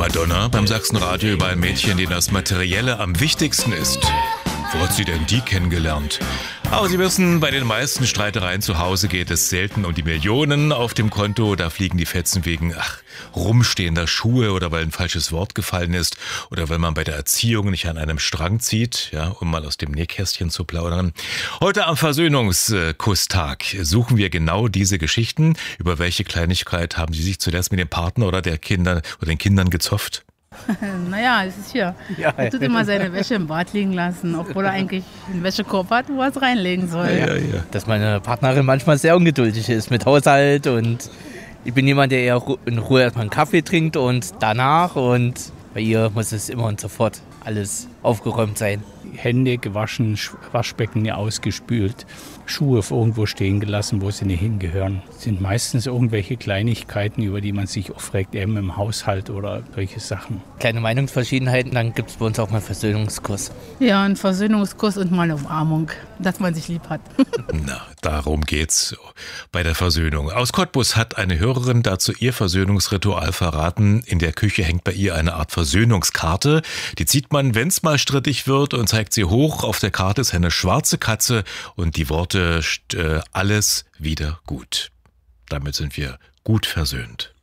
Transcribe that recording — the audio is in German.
Madonna beim Sachsenradio über ein Mädchen, dem das Materielle am wichtigsten ist. Wo hat sie denn die kennengelernt? Aber Sie wissen, bei den meisten Streitereien zu Hause geht es selten um die Millionen auf dem Konto. Da fliegen die Fetzen wegen rumstehender Schuhe oder weil ein falsches Wort gefallen ist oder weil man bei der Erziehung nicht an einem Strang zieht, ja, um mal aus dem Nähkästchen zu plaudern. Heute am Versöhnungskusstag suchen wir genau diese Geschichten. Über welche Kleinigkeit haben Sie sich zuletzt mit dem Partner oder den Kindern gezofft? Naja, es ist hier. Ja. Er tut immer seine Wäsche im Bad liegen lassen, obwohl er eigentlich einen Wäschekorb hat, wo er es reinlegen soll. Ja. Dass meine Partnerin manchmal sehr ungeduldig ist mit Haushalt und ich bin jemand, der eher in Ruhe erstmal einen Kaffee trinkt und danach, und bei ihr muss es immer und sofort alles aufgeräumt sein. Hände gewaschen, Waschbecken ausgespült, Schuhe irgendwo stehen gelassen, wo sie nicht hingehören. Das sind meistens irgendwelche Kleinigkeiten, über die man sich aufregt, eben im Haushalt oder solche Sachen. Kleine Meinungsverschiedenheiten, dann gibt es bei uns auch mal einen Versöhnungskurs. Ja, ein Versöhnungskurs und mal eine Umarmung, dass man sich lieb hat. Na, darum geht's bei der Versöhnung. Aus Cottbus hat eine Hörerin dazu ihr Versöhnungsritual verraten. In der Küche hängt bei ihr eine Art Versöhnungskarte. Die zieht man, wenn's mal strittig wird, und zeigt sie hoch. Auf der Karte ist eine schwarze Katze und die Worte alles wieder gut. Damit sind wir gut versöhnt.